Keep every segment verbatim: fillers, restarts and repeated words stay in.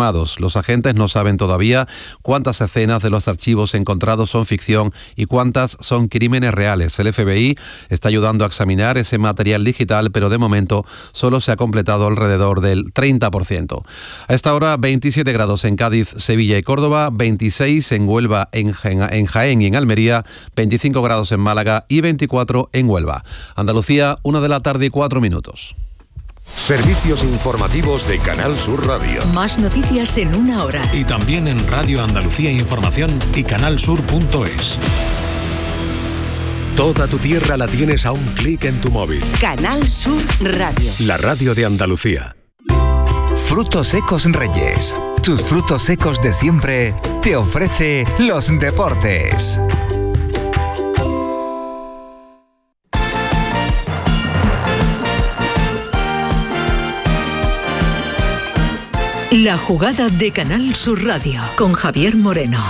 confirmados. Los agentes no saben todavía cuántas escenas de los archivos encontrados son ficción y cuántas son crímenes reales. El F B I está ayudando a examinar ese material digital, pero de momento solo se ha completado alrededor del treinta por ciento. A esta hora, veintisiete grados en Cádiz, Sevilla y Córdoba, veintiséis en Huelva, en Jaén y en Almería, veinticinco grados en Málaga y veinticuatro en Huelva. Andalucía, una de la tarde y cuatro minutos. Servicios informativos de Canal Sur Radio. Más noticias en una hora. Y también en Radio Andalucía Información y canalsur punto es. Toda tu tierra la tienes a un clic en tu móvil. Canal Sur Radio. La radio de Andalucía. Frutos Secos Reyes. Tus frutos secos de siempre te ofrece los deportes. La jugada de Canal Sur Radio con Javier Moreno.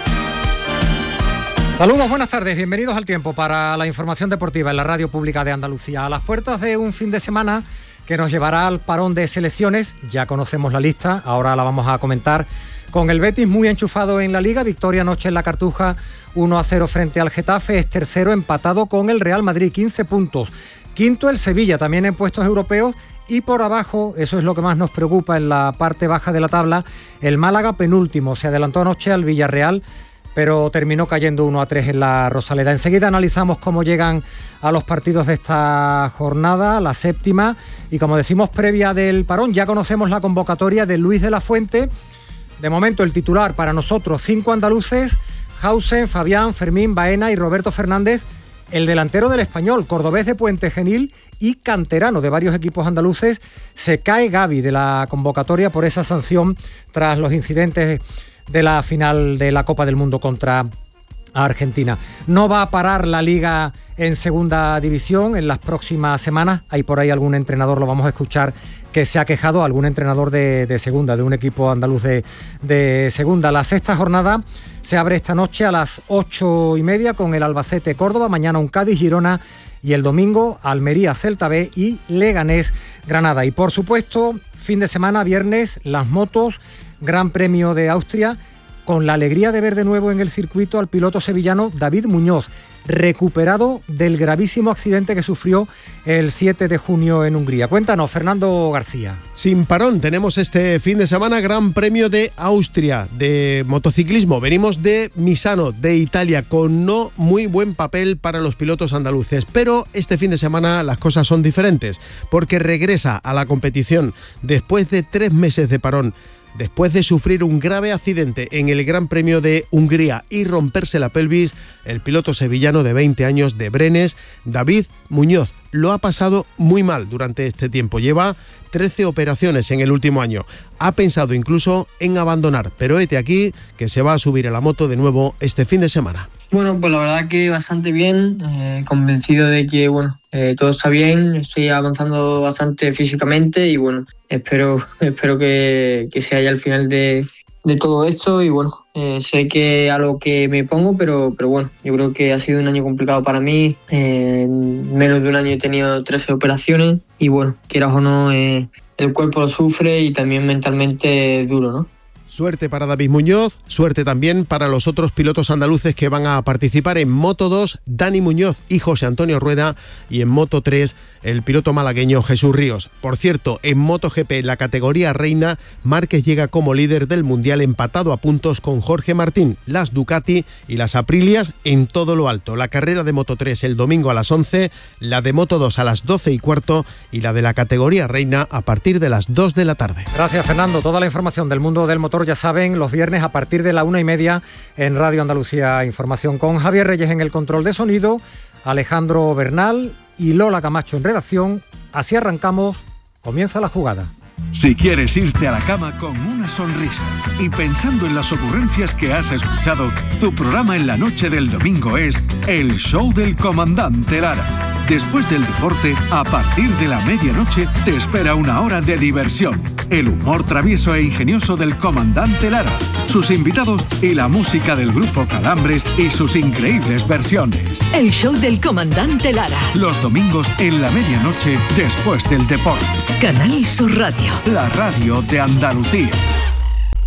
Saludos, buenas tardes, bienvenidos al tiempo para la información deportiva en la radio pública de Andalucía. A las puertas de un fin de semana que nos llevará al parón de selecciones, ya conocemos la lista, ahora la vamos a comentar, con el Betis muy enchufado en la Liga, victoria anoche en la Cartuja, uno a cero frente al Getafe, es tercero empatado con el Real Madrid, quince puntos. Quinto el Sevilla, también en puestos europeos. Y por abajo, eso es lo que más nos preocupa en la parte baja de la tabla, el Málaga penúltimo, se adelantó anoche al Villarreal, pero terminó cayendo uno a tres en la Rosaleda. Enseguida analizamos cómo llegan a los partidos de esta jornada, la séptima, y como decimos previa del parón, ya conocemos la convocatoria de Luis de la Fuente. De momento el titular para nosotros, cinco andaluces, Hausen, Fabián, Fermín, Baena y Roberto Fernández, el delantero del Español, cordobés de Puente Genil y canterano de varios equipos andaluces. Se cae Gavi de la convocatoria por esa sanción tras los incidentes de la final de la Copa del Mundo contra Argentina. No va a parar la Liga en segunda división en las próximas semanas. Hay por ahí algún entrenador, lo vamos a escuchar, que se ha quejado, algún entrenador de, de segunda, de un equipo andaluz de, de segunda. La sexta jornada se abre esta noche a las ocho y media con el Albacete Córdoba, mañana un Cádiz Girona y el domingo Almería Celta B y Leganés Granada. Y por supuesto, fin de semana, viernes, las motos, Gran Premio de Austria, con la alegría de ver de nuevo en el circuito al piloto sevillano David Muñoz, recuperado del gravísimo accidente que sufrió el siete de junio en Hungría. Cuéntanos, Fernando García. Sin parón, tenemos este fin de semana Gran Premio de Austria de motociclismo. Venimos de Misano, de Italia, con no muy buen papel para los pilotos andaluces, pero este fin de semana las cosas son diferentes, porque regresa a la competición después de tres meses de parón. Después de sufrir un grave accidente en el Gran Premio de Hungría y romperse la pelvis, el piloto sevillano de veinte años de Brenes, David Muñoz, lo ha pasado muy mal durante este tiempo. Lleva trece operaciones en el último año. Ha pensado incluso en abandonar, pero hete aquí que se va a subir a la moto de nuevo este fin de semana. Bueno, pues la verdad que bastante bien, eh, convencido de que bueno, eh, todo está bien, estoy avanzando bastante físicamente y bueno, espero, espero que, que sea ya el final de, de todo esto y bueno, eh, sé que a lo que me pongo, pero, pero bueno, yo creo que ha sido un año complicado para mí, eh, en menos de un año he tenido trece operaciones y bueno, quieras o no, eh, el cuerpo lo sufre y también mentalmente es duro, ¿no? Suerte para David Muñoz, suerte también para los otros pilotos andaluces que van a participar en Moto dos, Dani Muñoz y José Antonio Rueda, y en Moto tres, el piloto malagueño Jesús Ríos. Por cierto, en MotoGP, en la categoría reina, Márquez llega como líder del Mundial empatado a puntos con Jorge Martín, las Ducati y las Aprilias en todo lo alto. La carrera de Moto tres el domingo a las once, la de Moto dos a las doce y cuarto y la de la categoría reina a partir de las dos de la tarde. Gracias, Fernando. Toda la información del mundo del motor, ya saben, los viernes a partir de la una y media en Radio Andalucía Información, con Javier Reyes en el control de sonido, Alejandro Bernal y Lola Camacho en redacción. Así arrancamos, comienza la jugada. Si quieres irte a la cama con una sonrisa y pensando en las ocurrencias que has escuchado, tu programa en la noche del domingo es El Show del Comandante Lara. Después del deporte, a partir de la medianoche, te espera una hora de diversión. El humor travieso e ingenioso del Comandante Lara, sus invitados y la música del grupo Calambres y sus increíbles versiones. El Show del Comandante Lara. Los domingos en la medianoche, después del deporte. Canal Sur Radio. La radio de Andalucía.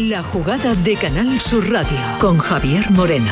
La jugada de Canal Sur Radio con Javier Moreno.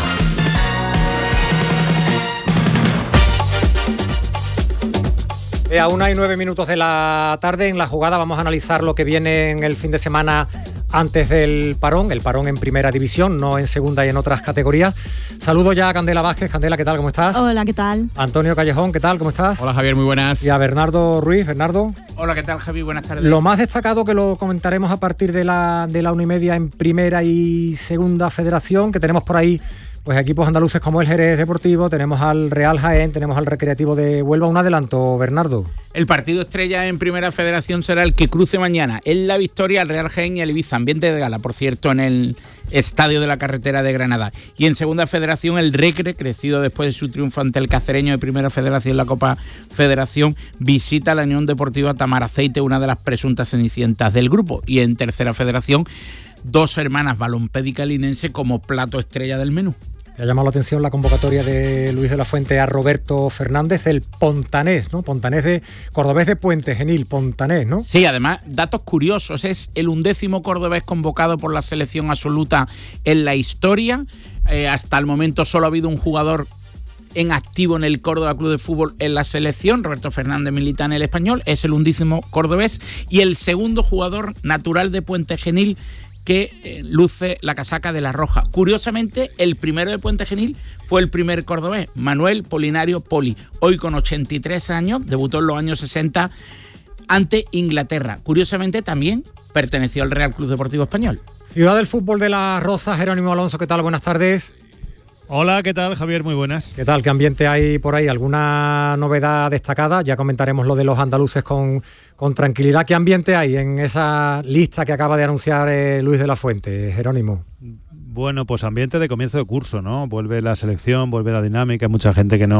Eh, a una y nueve minutos de la tarde en La Jugada vamos a analizar lo que viene en el fin de semana antes del parón, el parón en primera división, no en segunda y en otras categorías. Saludo ya a Candela Vázquez. Candela, ¿qué tal? ¿Cómo estás? Hola, ¿qué tal? Antonio Callejón, ¿qué tal? ¿Cómo estás? Hola, Javier, muy buenas. Y a Bernardo Ruiz. Bernardo. Hola, ¿qué tal, Javi? Buenas tardes. Lo más destacado, que lo comentaremos a partir de la, de la una y media en primera y segunda federación, que tenemos por ahí pues equipos andaluces como el Jerez Deportivo, tenemos al Real Jaén, tenemos al Recreativo de Huelva. Un adelanto, Bernardo. El partido estrella en Primera Federación será el que cruce mañana en La Victoria, al Real Jaén y al Ibiza. Ambiente de gala, por cierto, en el Estadio de la Carretera de Granada. Y en Segunda Federación, el Recre, crecido después de su triunfo ante el Cacereño de Primera Federación en la Copa Federación, visita a la Unión Deportiva Tamaraceite, una de las presuntas cenicientas del grupo. Y en Tercera Federación, dos hermanas Balompédica Linense como plato estrella del menú. Me ha llamado la atención la convocatoria de Luis de la Fuente a Roberto Fernández, el pontanés, ¿no? Pontanés de cordobés de Puente Genil, pontanés, ¿no? Sí, además, datos curiosos. Es el undécimo cordobés convocado por la selección absoluta en la historia. Eh, hasta el momento solo ha habido un jugador en activo en el Córdoba Club de Fútbol en la selección. Roberto Fernández milita en el Español, es el undécimo cordobés y el segundo jugador natural de Puente Genil que eh, luce la casaca de la Roja. Curiosamente, el primero de Puente Genil fue el primer cordobés, Manuel Polinario Poli. Hoy con ochenta y tres años, debutó en los años sesenta ante Inglaterra. Curiosamente, también perteneció al Real Club Deportivo Español. Ciudad del Fútbol de Las Rozas, Jerónimo Alonso, ¿qué tal? Buenas tardes. Hola, ¿qué tal, Javier? Muy buenas. ¿Qué tal? ¿Qué ambiente hay por ahí? ¿Alguna novedad destacada? Ya comentaremos lo de los andaluces con, con tranquilidad. ¿Qué ambiente hay en esa lista que acaba de anunciar eh, Luis de la Fuente, Jerónimo? Bueno, pues ambiente de comienzo de curso, ¿no? Vuelve la selección, vuelve la dinámica, mucha gente que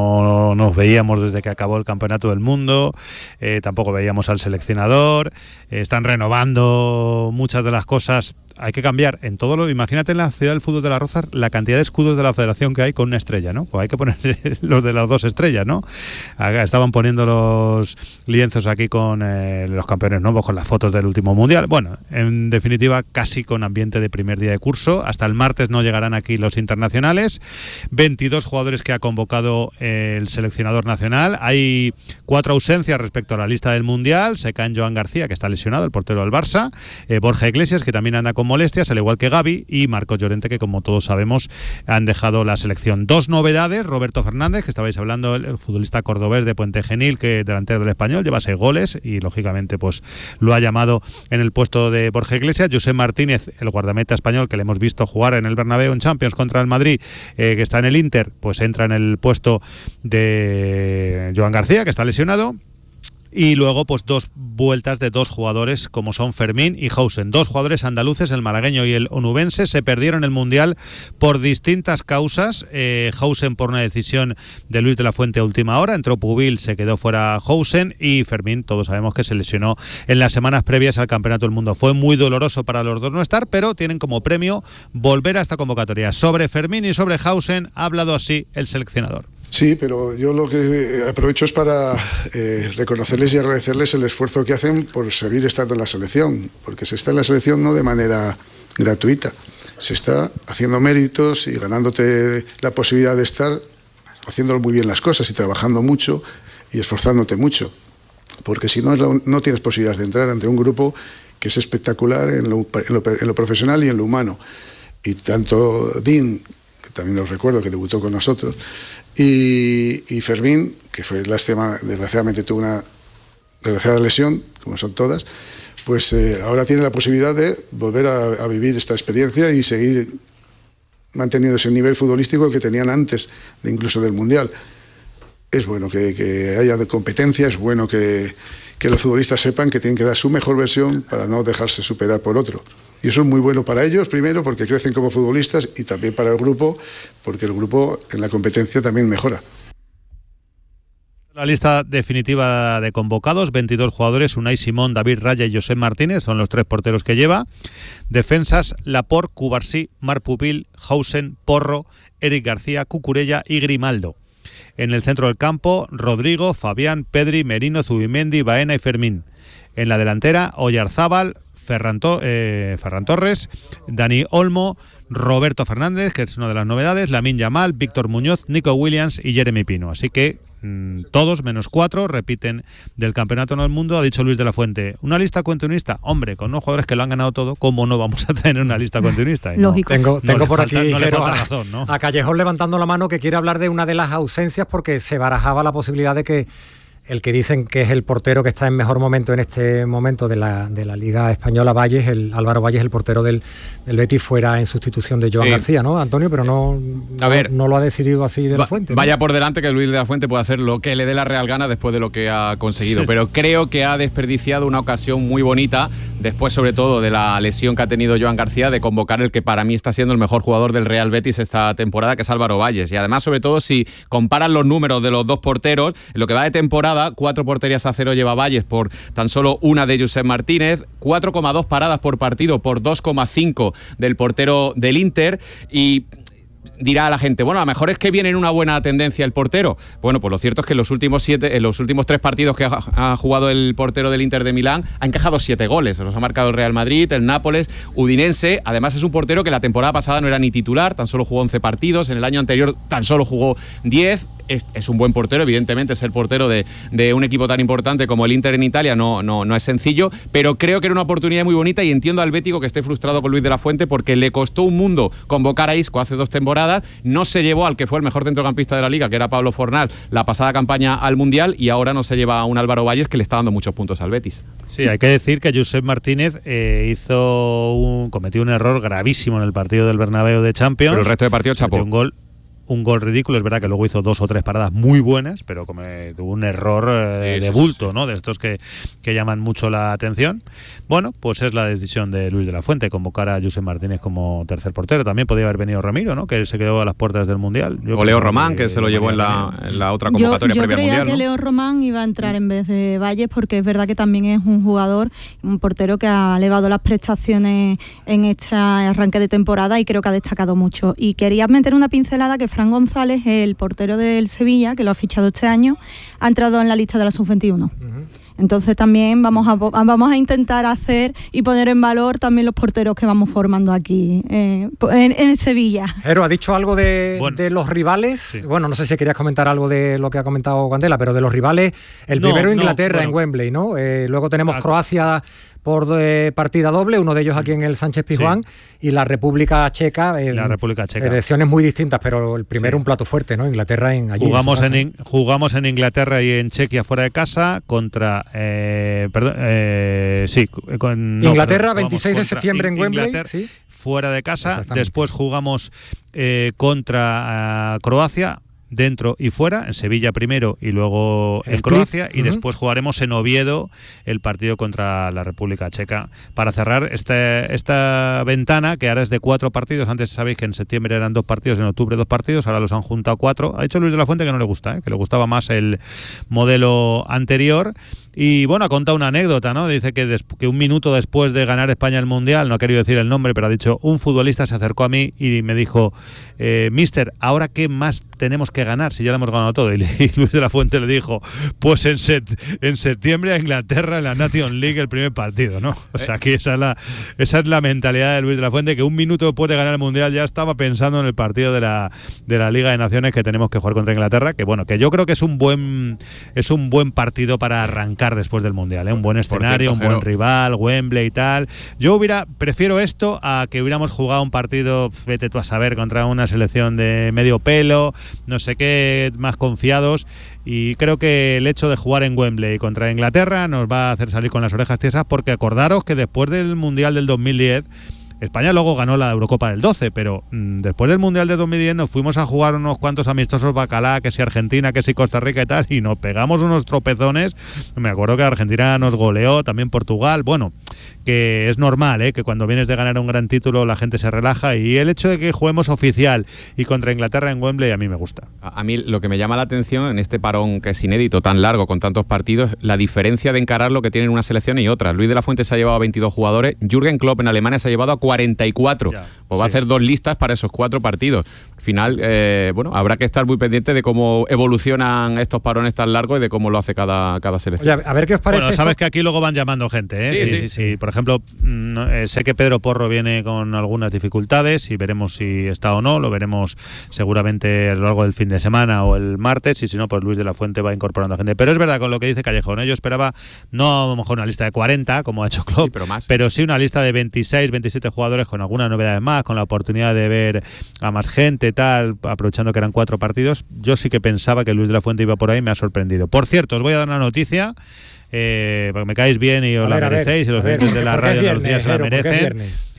no nos veíamos desde que acabó el Campeonato del Mundo, eh, tampoco veíamos al seleccionador, eh, están renovando muchas de las cosas. Hay que cambiar en todo lo... Imagínate en la Ciudad del Fútbol de Las Rozas la cantidad de escudos de la federación que hay con una estrella, ¿no? Pues hay que poner los de las dos estrellas, ¿no? Acá estaban poniendo los lienzos aquí con eh, los campeones nuevos, con las fotos del último mundial. Bueno, en definitiva, casi con ambiente de primer día de curso. Hasta el martes no llegarán aquí los internacionales. veintidós jugadores que ha convocado eh, el seleccionador nacional. Hay cuatro ausencias respecto a la lista del mundial. Se cae Joan García, que está lesionado, el portero del Barça. Eh, Borja Iglesias, que también anda con molestias, al igual que Gavi, y Marcos Llorente, que como todos sabemos han dejado la selección. Dos novedades: Roberto Fernández, que estabais hablando, el, el futbolista cordobés de Puente Genil, que delantero del Español, lleva seis goles y lógicamente pues lo ha llamado en el puesto de Borja Iglesias. José Martínez, el guardameta español que le hemos visto jugar en el Bernabéu en Champions contra el Madrid, eh, que está en el Inter, pues entra en el puesto de Joan García, que está lesionado. Y luego, pues dos vueltas de dos jugadores como son Fermín y Hausen. Dos jugadores andaluces, el malagueño y el onubense, se perdieron el Mundial por distintas causas. Eh, Hausen por una decisión de Luis de la Fuente a última hora. Entró Pubil, se quedó fuera Hausen, y Fermín, todos sabemos que se lesionó en las semanas previas al Campeonato del Mundo. Fue muy doloroso para los dos no estar, pero tienen como premio volver a esta convocatoria. Sobre Fermín y sobre Hausen ha hablado así el seleccionador. Sí, pero yo lo que aprovecho es para eh, reconocerles y agradecerles el esfuerzo que hacen por seguir estando en la selección, porque se está en la selección no de manera gratuita, se está haciendo méritos y ganándote la posibilidad de estar haciendo muy bien las cosas y trabajando mucho y esforzándote mucho, porque si no, no tienes posibilidades de entrar ante un grupo que es espectacular en lo, en lo, en lo profesional y en lo humano. Y tanto Dean, que también os recuerdo que debutó con nosotros, Y, y Fermín, que fue lástima, desgraciadamente tuvo una desgraciada lesión, como son todas, pues eh, ahora tiene la posibilidad de volver a, a vivir esta experiencia y seguir manteniendo ese nivel futbolístico que tenían antes de incluso del Mundial. Es bueno que, que haya de competencia, es bueno que, que los futbolistas sepan que tienen que dar su mejor versión para no dejarse superar por otro. Y eso es muy bueno para ellos, primero, porque crecen como futbolistas, y también para el grupo, porque el grupo en la competencia también mejora. La lista definitiva de convocados: veintidós jugadores, Unai Simón, David Raya y José Martínez, son los tres porteros que lleva. Defensas: Laporte, Cubarsí, Marc Pupil, Hausen, Porro, Eric García, Cucurella y Grimaldo. En el centro del campo, Rodrigo, Fabián, Pedri, Merino, Zubimendi, Baena y Fermín. En la delantera, Oyarzábal, Ferran, to- eh, Ferran Torres, Dani Olmo, Roberto Fernández, que es una de las novedades, Lamine Yamal, Víctor Muñoz, Nico Williams y Jeremy Pino. Así que todos, menos cuatro, repiten del campeonato del mundo. Ha dicho Luis de la Fuente, ¿una lista continuista? Hombre, con unos jugadores que lo han ganado todo, ¿cómo no vamos a tener una lista continuista? Y Lógico. No, tengo no tengo por falta, aquí no le Jero, falta a, razón, ¿no? a Callejón levantando la mano, que quiere hablar de una de las ausencias, porque se barajaba la posibilidad de que el que dicen que es el portero que está en mejor momento en este momento de la, de la Liga Española, Valles, el Álvaro Valles, el portero del, del Betis, fuera en sustitución de Joan sí. García, ¿no, Antonio? Pero no, a ver, no, no lo ha decidido así de la Fuente, ¿no? Vaya por delante que Luis de la Fuente puede hacer lo que le dé la real gana después de lo que ha conseguido, sí. pero creo que ha desperdiciado una ocasión muy bonita, después sobre todo de la lesión que ha tenido Joan García, de convocar el que para mí está siendo el mejor jugador del Real Betis esta temporada, que es Álvaro Valles. Y además, sobre todo, si comparan los números de los dos porteros, en lo que va de temporada, cuatro porterías a cero lleva Valles por tan solo una de Josep Martínez, cuatro coma dos paradas por partido por dos coma cinco del portero del Inter. Y dirá a la gente, bueno, a lo mejor es que viene en una buena tendencia el portero. Bueno, pues lo cierto es que en los últimos siete, en los últimos tres partidos que ha, ha jugado el portero del Inter de Milán, ha encajado siete goles. Los ha marcado el Real Madrid, el Nápoles, Udinense. Además, es un portero que la temporada pasada no era ni titular, tan solo jugó once partidos. En el año anterior tan solo jugó diez. Es, es un buen portero, evidentemente ser portero de, de un equipo tan importante como el Inter en Italia no, no, no es sencillo, pero creo que era una oportunidad muy bonita y entiendo al bético que esté frustrado con Luis de la Fuente, porque le costó un mundo convocar a Isco hace dos temporadas, no se llevó al que fue el mejor centrocampista de la Liga, que era Pablo Fornal, la pasada campaña al Mundial, y ahora no se lleva a un Álvaro Valles que le está dando muchos puntos al Betis. Sí, hay que decir que Josep Martínez eh, hizo un, cometió un error gravísimo en el partido del Bernabéu de Champions. Pero el resto de partidos chapó. Un gol Un gol ridículo, es verdad que luego hizo dos o tres paradas muy buenas, pero como tuvo un error eh, sí, de sí, bulto, sí, sí. ¿no? De estos que, que llaman mucho la atención. Bueno, pues es la decisión de Luis de la Fuente, convocar a Josep Martínez como tercer portero. También podía haber venido Ramiro, ¿no? Que se quedó a las puertas del Mundial. Yo o Leo Román, que, que se lo llevó en la, en la otra convocatoria yo, yo previa al Mundial. Yo creía que ¿no? Leo Román iba a entrar en vez de Valles, porque es verdad que también es un jugador, un portero que ha elevado las prestaciones en este arranque de temporada y creo que ha destacado mucho. Y quería meter una pincelada que Fran González, el portero del Sevilla, que lo ha fichado este año, ha entrado en la lista de la sub veintiuno. Uh-huh. Entonces también vamos a vamos a intentar hacer y poner en valor también los porteros que vamos formando aquí eh, en, en Sevilla. Jero, ha dicho algo de, bueno, de los rivales. Sí. Bueno, no sé si querías comentar algo de lo que ha comentado Candela, pero de los rivales, el no, primero Inglaterra no, bueno. en Wembley, ¿no? Eh, luego tenemos Croacia por de partida doble, uno de ellos aquí en el Sánchez Pizjuán, sí. y la República Checa, eh, la República Checa. Elecciones muy distintas, pero el primero sí. un plato fuerte, ¿no? Inglaterra en allí. Jugamos en, en jugamos en Inglaterra y en Chequia fuera de casa contra eh, perdón, eh, sí, con, no, Inglaterra perdón, veintiséis de septiembre en Wembley, ¿sí? fuera de casa, después jugamos eh, contra uh, Croacia, dentro y fuera, en Sevilla primero y luego en Croacia, y uh-huh. después jugaremos en Oviedo el partido contra la República Checa para cerrar este, esta ventana, que ahora es de cuatro partidos. Antes sabéis que en septiembre eran dos partidos, en octubre dos partidos, ahora los han juntado cuatro. Ha dicho Luis de la Fuente que no le gusta, ¿eh? que le gustaba más el modelo anterior. Y bueno, ha contado una anécdota, ¿no? Dice que, des- que un minuto después de ganar España el Mundial, no ha querido decir el nombre, pero ha dicho, un futbolista se acercó a mí y me dijo, eh, mister, ¿ahora qué más tenemos que ganar si ya lo hemos ganado todo? Y, le, y Luis de la Fuente le dijo, pues en, set- en septiembre a Inglaterra en la Nation League el primer partido, ¿no? O sea, que esa es, la, esa es la mentalidad de Luis de la Fuente, que un minuto después de ganar el Mundial ya estaba pensando en el partido de la, de la Liga de Naciones que tenemos que jugar contra Inglaterra, que bueno, que yo creo que es un buen, es un buen partido para arrancar después del Mundial, ¿eh? Un buen escenario, cierto, un buen rival, Wembley y tal. Yo hubiera prefiero esto a que hubiéramos jugado un partido, vete tú a saber, contra una selección de medio pelo, no sé qué, más confiados, y creo que el hecho de jugar en Wembley contra Inglaterra nos va a hacer salir con las orejas tiesas, porque acordaros que después del Mundial del dos mil diez España luego ganó la Eurocopa del doce, pero mmm, después del Mundial de dos mil diez nos fuimos a jugar unos cuantos amistosos bacalá, que si Argentina, que si Costa Rica y tal, y nos pegamos unos tropezones. Me acuerdo que Argentina nos goleó, también Portugal. Bueno, que es normal, ¿eh? que cuando vienes de ganar un gran título la gente se relaja, y el hecho de que juguemos oficial y contra Inglaterra en Wembley a mí me gusta. A, a mí lo que me llama la atención en este parón, que es inédito, tan largo, con tantos partidos, la diferencia de encarar lo que tienen una selección y otra. Luis de la Fuente se ha llevado a veintidós jugadores, Jürgen Klopp en Alemania se ha llevado a cuarenta cuarenta y cuatro. Ya, pues va sí. a hacer dos listas para esos cuatro partidos. Al final, eh, bueno, habrá que estar muy pendiente de cómo evolucionan estos parones tan largos y de cómo lo hace cada, cada selección. Oye, a ver qué os parece. Bueno, sabes esto? que aquí luego van llamando gente, ¿eh? Sí, sí, sí. sí, sí. Por ejemplo, no, eh, sé que Pedro Porro viene con algunas dificultades y veremos si está o no. Lo veremos seguramente a lo largo del fin de semana o el martes, y si no, pues Luis de la Fuente va incorporando a gente. Pero es verdad con lo que dice Callejón, ¿eh? Yo esperaba no a lo mejor una lista de cuarenta, como ha hecho Klopp, sí, pero, más. pero sí una lista de veintiséis, veintisiete jugadores con algunas novedades más, con la oportunidad de ver a más gente, tal, aprovechando que eran cuatro partidos. Yo sí que pensaba que Luis de la Fuente iba por ahí, me ha sorprendido. Por cierto, os voy a dar una noticia, eh, porque me caéis bien y os a la ver, merecéis, ver, y los oyentes de la radio Andalucía se la merecen.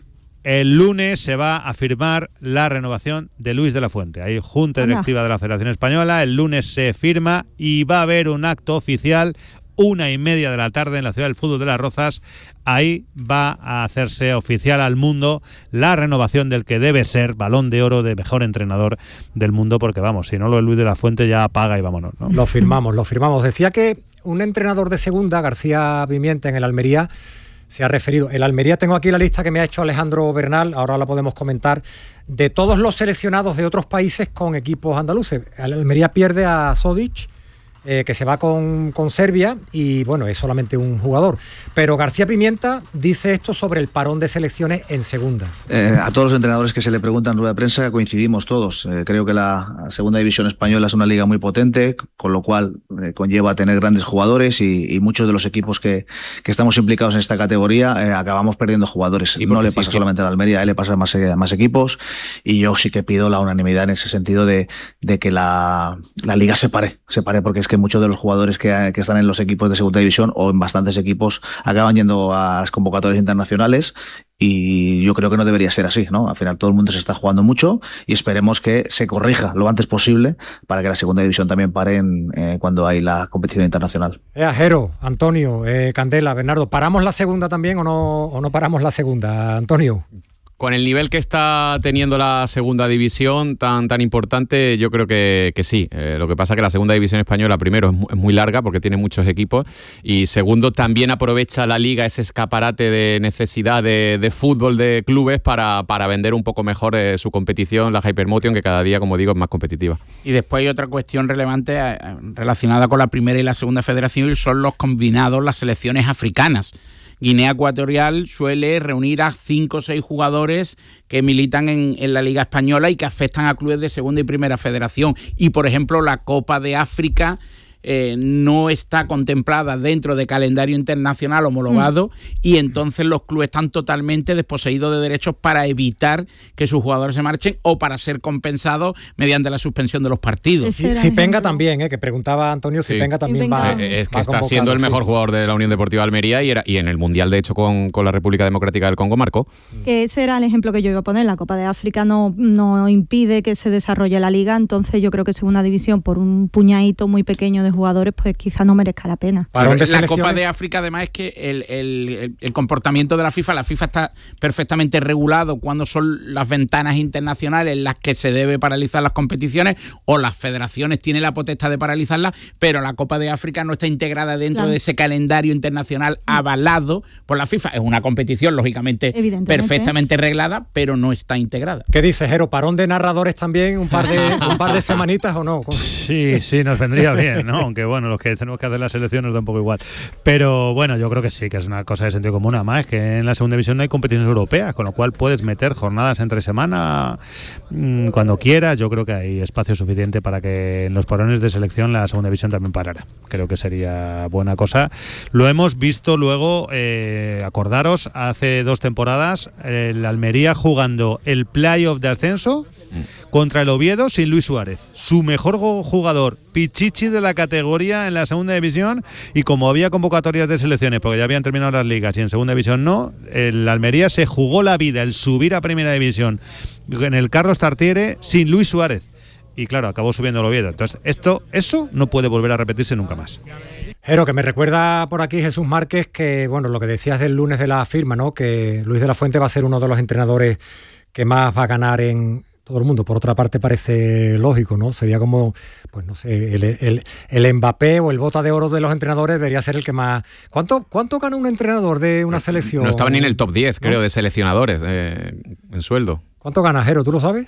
El lunes se va a firmar la renovación de Luis de la Fuente. Hay junta directiva de la Federación Española, el lunes se firma y va a haber un acto oficial una y media de la tarde en la Ciudad del Fútbol de Las Rozas. Ahí va a hacerse oficial al mundo la renovación del que debe ser Balón de Oro de mejor entrenador del mundo, porque vamos, si no lo de Luis de la Fuente ya apaga y vámonos, ¿no? Lo firmamos, lo firmamos. Decía que un entrenador de segunda, García Pimienta, en el Almería, se ha referido. El Almería, tengo aquí la lista que me ha hecho Alejandro Bernal, ahora la podemos comentar, de todos los seleccionados de otros países con equipos andaluces. El Almería pierde a Zodic, Eh, que se va con, con Serbia, y bueno, es solamente un jugador. Pero García Pimienta dice esto sobre el parón de selecciones en segunda. Eh, a todos los entrenadores que se le preguntan en rueda de prensa coincidimos todos. Eh, creo que la segunda división española es una liga muy potente, con lo cual eh, conlleva tener grandes jugadores, y, y muchos de los equipos que, que estamos implicados en esta categoría eh, acabamos perdiendo jugadores. Sí, no le pasa sí, solamente sí. a la Almería, a él le pasa a más, a más equipos, y yo sí que pido la unanimidad en ese sentido de, de que la, la liga se pare, se pare, porque es que muchos de los jugadores que, que están en los equipos de segunda división o en bastantes equipos acaban yendo a las convocatorias internacionales, y yo creo que no debería ser así, ¿no? Al final todo el mundo se está jugando mucho, y esperemos que se corrija lo antes posible para que la segunda división también pare en, eh, cuando hay la competición internacional. Eh, Jero, Antonio, eh, Candela, Bernardo, ¿paramos la segunda también o no, o no paramos la segunda, Antonio? Con el nivel que está teniendo la segunda división tan tan importante, yo creo que, que sí. Eh, lo que pasa es que la segunda división española, primero, es muy, es muy larga porque tiene muchos equipos, y segundo, también aprovecha la liga ese escaparate de necesidad de, de fútbol de clubes para, para vender un poco mejor eh, su competición, la Hypermotion, que cada día, como digo, es más competitiva. Y después hay otra cuestión relevante eh, relacionada con la primera y la segunda federación, y son los combinados, las selecciones africanas. Guinea Ecuatorial suele reunir a cinco o seis jugadores que militan en, en la Liga Española y que afectan a clubes de segunda y primera federación. Y, por ejemplo, la Copa de África eh, no está contemplada dentro de calendario internacional homologado, mm. y entonces los clubes están totalmente desposeídos de derechos para evitar que sus jugadores se marchen o para ser compensados mediante la suspensión de los partidos. Sí, Zipenga también, eh, que preguntaba Antonio, sí. Zipenga también va, eh, es que va está siendo el mejor sí. jugador de la Unión Deportiva Almería, y, era, y en el Mundial, de hecho, con, con la República Democrática del Congo marcó. Que ese era el ejemplo que yo iba a poner. La Copa de África no, no impide que se desarrolle la liga, entonces yo creo que segunda división, por un puñadito muy pequeño de jugadores, pues quizá no merezca la pena. Pero la Copa de África, además, es que el, el, el comportamiento de la FIFA, la FIFA está perfectamente regulado cuando son las ventanas internacionales en las que se debe paralizar las competiciones, o las federaciones tienen la potestad de paralizarlas, pero la Copa de África no está integrada dentro claro. de ese calendario internacional avalado por la FIFA. Es una competición, lógicamente, perfectamente reglada, pero no está integrada. ¿Qué dices, Jero? ¿Parón de narradores también? ¿Un par de, un par de semanitas o no? Sí, sí, nos vendría bien, ¿no? Aunque bueno, los que tenemos que hacer la selección nos da un poco igual. Pero bueno, yo creo que sí, que es una cosa de sentido común. Además, que en la segunda división no hay competiciones europeas, con lo cual puedes meter jornadas entre semana mmm, cuando quieras. Yo creo que hay espacio suficiente para que en los parones de selección la segunda división también parara. Creo que sería buena cosa. Lo hemos visto luego, eh, acordaros, hace dos temporadas, el Almería jugando el playoff de ascenso contra el Oviedo sin Luis Suárez. Su mejor jugador, Pichichi de la categoría en la segunda división, y como había convocatorias de selecciones porque ya habían terminado las ligas y en segunda división no, el Almería se jugó la vida el subir a primera división en el Carlos Tartiere sin Luis Suárez, y claro, acabó subiendo el Oviedo. Entonces esto, eso no puede volver a repetirse nunca más. Jero, que me recuerda por aquí Jesús Márquez que, bueno, lo que decías del lunes de la firma, ¿no? Que Luis de la Fuente va a ser uno de los entrenadores que más va a ganar en todo el mundo. Por otra parte parece lógico, ¿no? Sería como, pues no sé, el, el, el Mbappé o el bota de oro de los entrenadores debería ser el que más... ¿Cuánto, cuánto gana un entrenador de una selección? No estaba ni en el top diez, creo, ¿no? de seleccionadores eh, en sueldo. ¿Cuánto gana, Jero? ¿Tú lo sabes?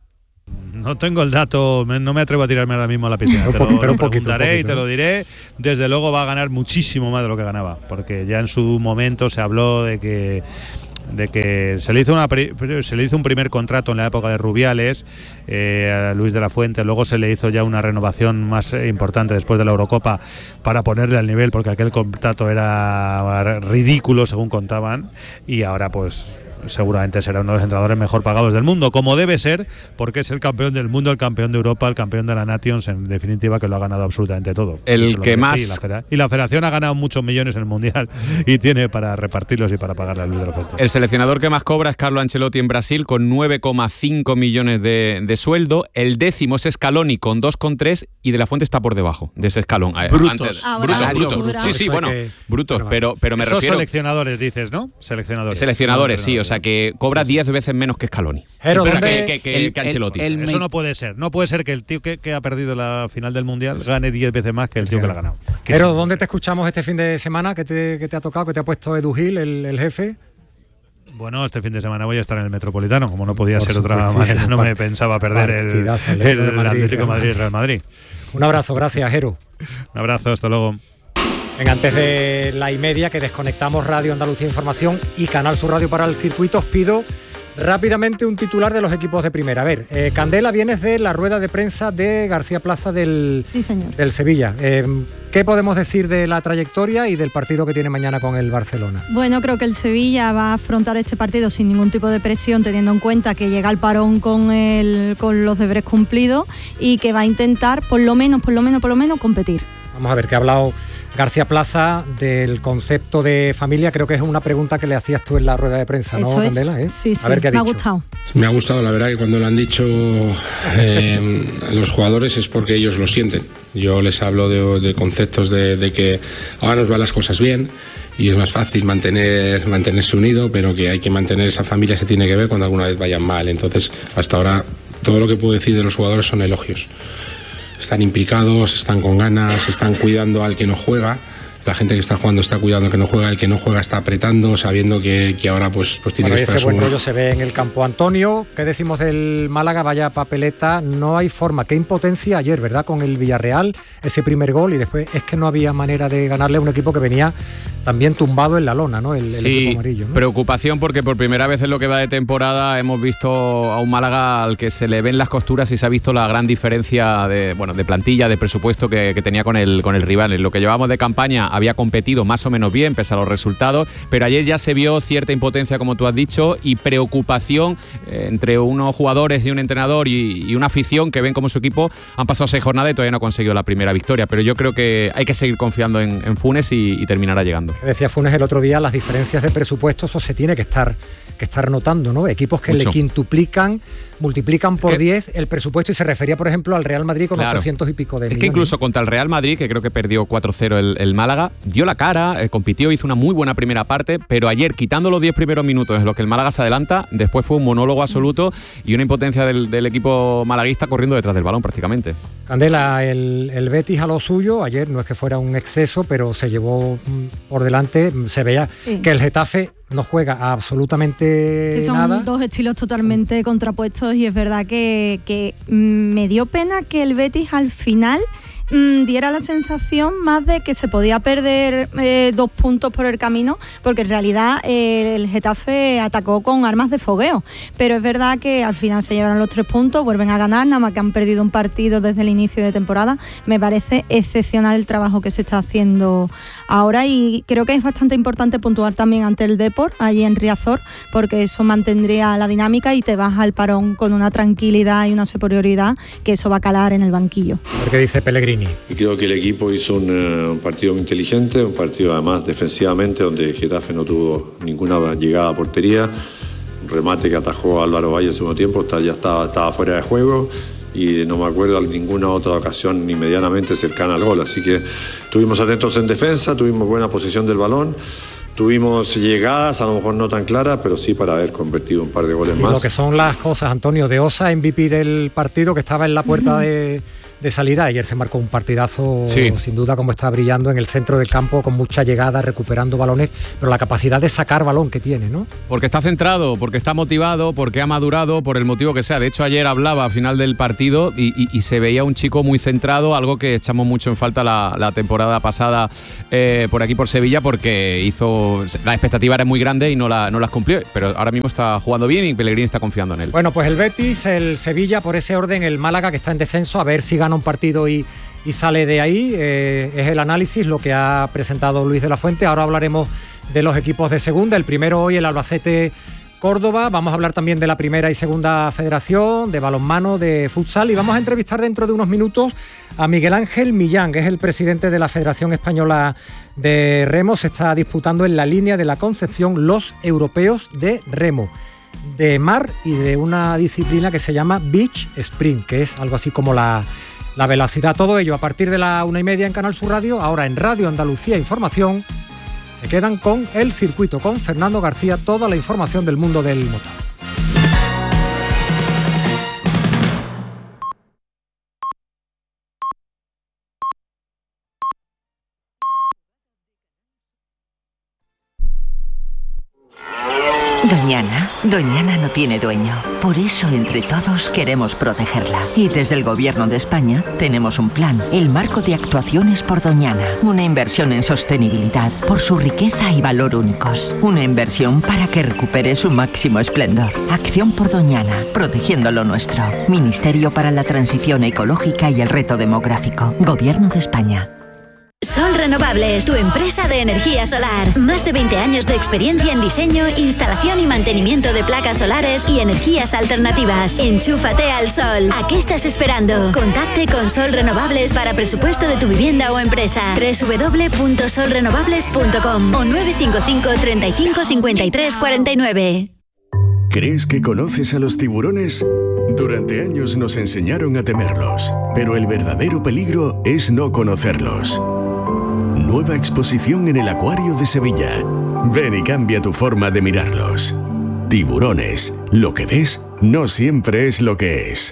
No tengo el dato, no me atrevo a tirarme ahora mismo a la piscina. Te lo, pero un poquito, un poquito, y te lo diré. Desde luego va a ganar muchísimo más de lo que ganaba, porque ya en su momento se habló de que de que se le hizo una se le hizo un primer contrato en la época de Rubiales eh, a Luis de la Fuente, luego se le hizo ya una renovación más importante después de la Eurocopa para ponerle al nivel, porque aquel contrato era ridículo según contaban, y ahora pues seguramente será uno de los entrenadores mejor pagados del mundo, como debe ser, porque es el campeón del mundo, el campeón de Europa, el campeón de la Nations, en definitiva, que lo ha ganado absolutamente todo. El que más... Y la, federación, y la federación ha ganado muchos millones en el Mundial y tiene para repartirlos y para pagarle a Luis de la Fuente. El seleccionador que más cobra es Carlo Ancelotti en Brasil, con nueve coma cinco millones de, de sueldo. El décimo es Scaloni con dos coma tres, y de la Fuente está por debajo de ese escalón. Brutos. Antes, ah, brutos, brutos, brutos. brutos. Sí, sí, bueno, que... brutos, bueno, pero, pero me Esos refiero... seleccionadores, dices, ¿no? Seleccionadores. Seleccionadores, sí, o sea que cobra diez sí, sí. veces menos que Scaloni. Pero o sea, ¿dónde... que, que, que, el, que Ancelotti. El, el, Eso no puede ser. No puede ser que el tío que, que ha perdido la final del Mundial gane diez veces más que el tío que la ha ganado. Pero ¿dónde te escuchamos este fin de semana? ¿Qué te, qué te ha tocado? ¿Qué te ha puesto Edu Gil, el, el jefe? Bueno, este fin de semana voy a estar en el Metropolitano, como no podía ser otra manera, no me pensaba perder el, el, el Atlético de Madrid, Real Madrid. Un abrazo, gracias, Jero. Un abrazo, hasta luego. Venga, antes de la y media, que desconectamos Radio Andalucía Información y Canal Sur Radio para el circuito, os pido rápidamente un titular de los equipos de primera. A ver, eh, Candela, vienes de la rueda de prensa de García Plaza del, sí, señor. del Sevilla. Eh, ¿Qué podemos decir de la trayectoria y del partido que tiene mañana con el Barcelona? Bueno, creo que el Sevilla va a afrontar este partido sin ningún tipo de presión, teniendo en cuenta que llega al parón con, el, con los deberes cumplidos y que va a intentar, por lo menos, por lo menos, por lo menos, competir. Vamos a ver, que ha hablado García Plaza del concepto de familia. Creo que es una pregunta que le hacías tú en la rueda de prensa, ¿no, Candela? ¿Eh? Sí, sí, a ver qué ha me dicho. ha gustado. Me ha gustado, la verdad, que cuando lo han dicho eh, los jugadores es porque ellos lo sienten. Yo les hablo de, de conceptos de, de que ahora nos van las cosas bien y es más fácil mantener, mantenerse unido, pero que hay que mantener esa familia, se tiene que ver cuando alguna vez vayan mal. Entonces, hasta ahora, todo lo que puedo decir de los jugadores son elogios. Están implicados, están con ganas, están cuidando al que no juega. La gente que está jugando está cuidando al que no juega, el que no juega está apretando, sabiendo que, que ahora pues, pues tiene bueno, que esperar ese buen su... rollo se ve en el campo. Antonio, ¿qué decimos del Málaga? Vaya papeleta, no hay forma. Qué impotencia ayer, ¿verdad? Con el Villarreal, ese primer gol, y después es que no había manera de ganarle a un equipo que venía también tumbado en la lona, ¿no? El, el sí, equipo amarillo, ¿no? Preocupación porque por primera vez en lo que va de temporada hemos visto a un Málaga al que se le ven las costuras y se ha visto la gran diferencia de, bueno, de plantilla, de presupuesto que, que tenía con el, con el rival. En lo que llevábamos de campaña había competido más o menos bien, pese a los resultados, pero ayer ya se vio cierta impotencia, como tú has dicho, y preocupación eh, entre unos jugadores y un entrenador y, y una afición que ven como su equipo han pasado seis jornadas y todavía no ha conseguido la primera victoria, pero yo creo que hay que seguir confiando en, en Funes y, y terminará llegando. Decía Funes el otro día, las diferencias de presupuesto, eso se tiene que estar, que estar notando, ¿no? Equipos que Mucho. le quintuplican, multiplican por diez el presupuesto, y se refería, por ejemplo, al Real Madrid con claro. los trescientos y pico de es millones. Que incluso contra el Real Madrid, que creo que perdió cuatro cero el, el Málaga, dio la cara, eh, compitió, hizo una muy buena primera parte, pero ayer, quitando los diez primeros minutos en los que el Málaga se adelanta, después fue un monólogo absoluto y una impotencia del, del equipo malaguista corriendo detrás del balón prácticamente. Candela, el, el Betis a lo suyo, ayer no es que fuera un exceso, pero se llevó por delante, se veía sí. que el Getafe no juega absolutamente que son nada. Son dos estilos totalmente contrapuestos, y es verdad que, que me dio pena que el Betis al final mmm, diera la sensación más de que se podía perder eh, dos puntos por el camino, porque en realidad eh, el Getafe atacó con armas de fogueo, pero es verdad que al final se llevaron los tres puntos, vuelven a ganar, nada más que han perdido un partido desde el inicio de temporada. Me parece excepcional el trabajo que se está haciendo ahora, y creo que es bastante importante puntuar también ante el Depor, allí en Riazor, porque eso mantendría la dinámica y te vas al parón con una tranquilidad y una superioridad que eso va a calar en el banquillo. ¿Por qué dice Pellegrini? Y creo que el equipo hizo un, uh, un partido muy inteligente, un partido además defensivamente, donde Getafe no tuvo ninguna llegada a portería, un remate que atajó Álvaro Valle en el segundo tiempo, está, ya estaba, estaba fuera de juego, y no me acuerdo de ninguna otra ocasión ni medianamente cercana al gol, así que estuvimos atentos en defensa, tuvimos buena posición del balón, Tuvimos llegadas, a lo mejor no tan claras, pero sí para haber convertido un par de goles y más. Lo que son las cosas, Antonio, de Osa, M V P del partido, que estaba en la puerta uh-huh. de, de salida. Ayer se marcó un partidazo, sí. sin duda, como está brillando en el centro del campo, con mucha llegada, recuperando balones, pero la capacidad de sacar balón que tiene, ¿no? Porque está centrado, porque está motivado, porque ha madurado, por el motivo que sea. De hecho, ayer hablaba a final del partido y, y, y se veía un chico muy centrado, algo que echamos mucho en falta la, la temporada pasada eh, por aquí, por Sevilla, porque hizo... La expectativa era muy grande y no, la, no las cumplió, pero ahora mismo está jugando bien y Pellegrini está confiando en él. Bueno, pues el Betis, el Sevilla, por ese orden, el Málaga, que está en descenso, a ver si gana un partido y, y sale de ahí. Eh, es el análisis, lo que ha presentado Luis de la Fuente. Ahora hablaremos de los equipos de segunda. El primero hoy, el Albacete Córdoba. Vamos a hablar también de la primera y segunda federación, de balonmano, de futsal, y vamos a entrevistar dentro de unos minutos a Miguel Ángel Millán, que es el presidente de la Federación Española de Remo. Se está disputando en la línea de la Concepción los europeos de remo, de mar y de una disciplina que se llama Beach Sprint, que es algo así como la, la velocidad. Todo ello a partir de la una y media en Canal Sur Radio. Ahora en Radio Andalucía Información se quedan con el circuito, con Fernando García, toda la información del mundo del motor. Doñana, Doñana no tiene dueño. Por eso entre todos queremos protegerla. Y desde el Gobierno de España tenemos un plan, el Marco de Actuaciones por Doñana. Una inversión en sostenibilidad por su riqueza y valor únicos. Una inversión para que recupere su máximo esplendor. Acción por Doñana, protegiendo lo nuestro. Ministerio para la Transición Ecológica y el Reto Demográfico. Gobierno de España. Sol Renovables, tu empresa de energía solar. Más de veinte años de experiencia en diseño, instalación y mantenimiento de placas solares y energías alternativas. Enchúfate al sol. ¿A qué estás esperando? Contacte con Sol Renovables para presupuesto de tu vivienda o empresa. doble u doble u doble u punto sol renovables punto com o nueve cinco cinco, treinta y cinco, cincuenta y tres, cuarenta y nueve. ¿Crees que conoces a los tiburones? Durante años nos enseñaron a temerlos, pero el verdadero peligro es no conocerlos. Nueva exposición en el Acuario de Sevilla. Ven y cambia tu forma de mirarlos. Tiburones. Lo que ves no siempre es lo que es.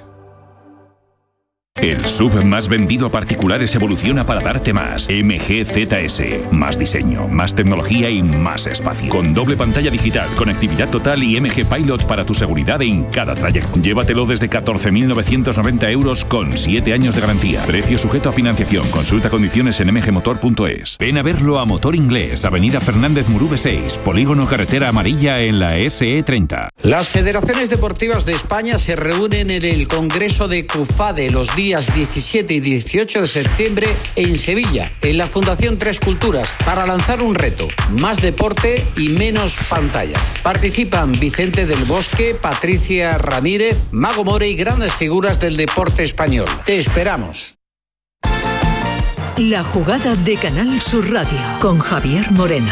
El S U V más vendido a particulares evoluciona para darte más. M G Z S. Más diseño, más tecnología y más espacio. Con doble pantalla digital, conectividad total y M G Pilot para tu seguridad en cada trayecto. Llévatelo desde catorce mil novecientos noventa euros con siete años de garantía. Precio sujeto a financiación. Consulta condiciones en m g motor punto es. Ven a verlo a Motor Inglés, Avenida Fernández Murube seis, Polígono Carretera Amarilla en la S E treinta. Las federaciones deportivas de España se reúnen en el Congreso de CUFADE los días diecisiete y dieciocho de septiembre en Sevilla, en la Fundación Tres Culturas, para lanzar un reto: más deporte y menos pantallas. Participan Vicente del Bosque, Patricia Ramírez, Mago More y grandes figuras del deporte español. Te esperamos. La jugada de Canal Sur Radio con Javier Moreno.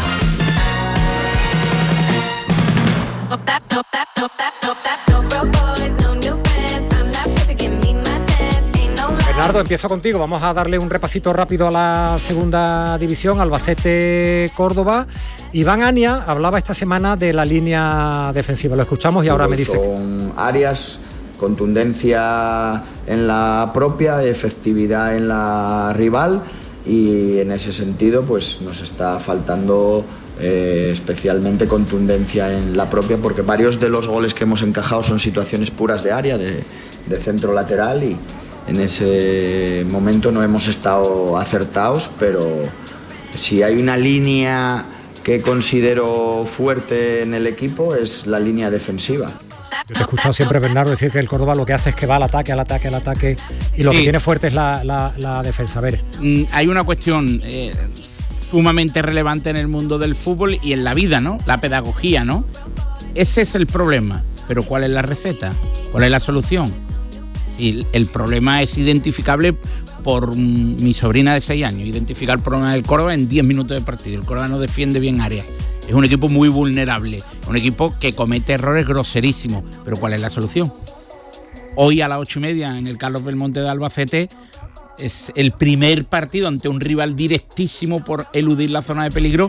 Bernardo, empiezo contigo. Vamos a darle un repasito rápido a la segunda división, Albacete Córdoba. Iván Ania hablaba esta semana de la línea defensiva. Lo escuchamos y ahora me dice... Son áreas, contundencia en la propia, efectividad en la rival, y en ese sentido pues nos está faltando eh, especialmente contundencia en la propia, porque varios de los goles que hemos encajado son situaciones puras de área, de, de centro lateral, y en ese momento no hemos estado acertados, pero si hay una línea que considero fuerte en el equipo es la línea defensiva. Yo te he escuchado siempre, Bernardo, decir que el Córdoba lo que hace es que va al ataque, al ataque, al ataque, y lo sí. que tiene fuerte es la, la, la defensa. A ver. Mm, hay una cuestión eh, sumamente relevante en el mundo del fútbol y en la vida, ¿no? La pedagogía, ¿no? Ese es el problema. Pero ¿cuál es la receta? ¿Cuál es la solución? Sí, el problema es identificable por mi sobrina de seis años. Identificar el problema del Córdoba en diez minutos de partido. El Córdoba no defiende bien áreas. Es un equipo muy vulnerable. Un equipo que comete errores groserísimos. Pero ¿cuál es la solución? Hoy a las ocho y media en el Carlos Belmonte de Albacete es el primer partido ante un rival directísimo por eludir la zona de peligro